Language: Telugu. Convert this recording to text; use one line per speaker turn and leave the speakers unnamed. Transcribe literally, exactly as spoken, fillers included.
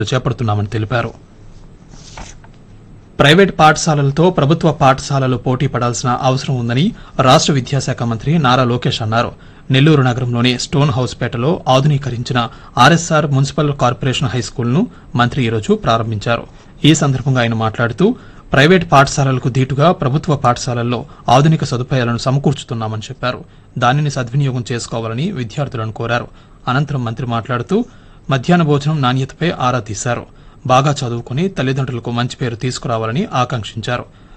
చేపడుతున్నామని తెలిపారు. ప్రైవేటు పాఠశాలలతో ప్రభుత్వ పాఠశాలలు పోటీ పడాల్సిన అవసరం ఉందని రాష్ట విద్యాశాఖ మంత్రి నారా లోకేష్ అన్నారు. నెల్లూరు నగరంలోని స్టోన్ హౌస్ పేటలో ఆధునీకరించిన ఆర్ఎస్ఆర్ మున్సిపల్ కార్పొరేషన్ హైస్కూల్ను మంత్రి ఈరోజు ప్రారంభించారు. ఈ సందర్భంగా ఆయన మాట్లాడుతూ ప్రైవేటు పాఠశాలలకు దీటుగా ప్రభుత్వ పాఠశాలల్లో ఆధునిక సదుపాయాలను సమకూర్చుతున్నామని చెప్పారు. దానిని సద్వినియోగం చేసుకోవాలని విద్యార్థులను కోరారు. అనంతరం మంత్రి మాట్లాడుతూ మధ్యాహ్న భోజనం నాణ్యతపై ఆరా తీశారు. బాగా చదువుకుని తల్లిదండ్రులకు మంచి పేరు తీసుకురావాలని ఆకాంక్షించారు.